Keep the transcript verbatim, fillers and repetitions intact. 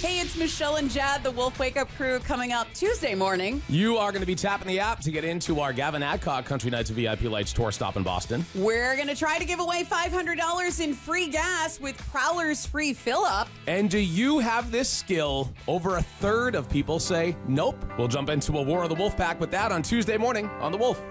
Hey, it's Michelle and Jad, the Wolf Wake Up Crew, coming up Tuesday morning. You are going to be tapping the app to get into our Gavin Adcock Country Nights of V I P Lights tour stop in Boston. We're going to try to give away five hundred dollars in free gas with Prowler's free fill-up. And do you have this skill? Over a third of people say nope. We'll jump into a War of the Wolf Pack with that on Tuesday morning on The Wolf.